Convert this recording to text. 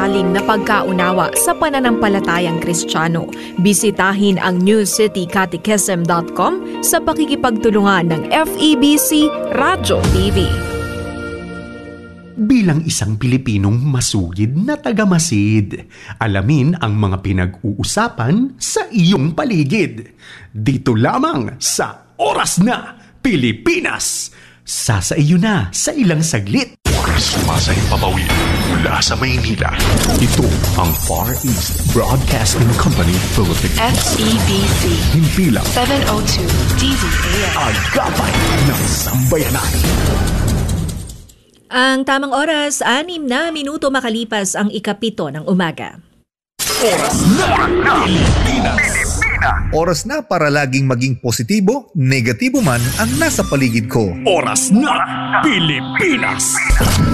malalim na pagkaunawa sa pananampalatayang Kristiyano. Bisitahin ang newcitycatechism.com sa pakikipagtulungan ng FEBC Radio TV. Bilang isang Pilipinong masugid na tagamasid, alamin ang mga pinag-uusapan sa iyong paligid. Dito lamang sa Oras na Pilipinas! Sasaiyo na sa ilang saglit. Sumasayang papawid mula sa Maynila. Ito ang Far East Broadcasting Company Philippines. FEBC. Himpilang 702 DZAM. Agapay ng Sambayanan. Ang tamang oras, 6 na minuto makalipas ang 7 ng umaga. Oras na Pilipinas. Oras na para laging maging positibo, negatibo man ang nasa paligid ko. Oras na Pilipinas.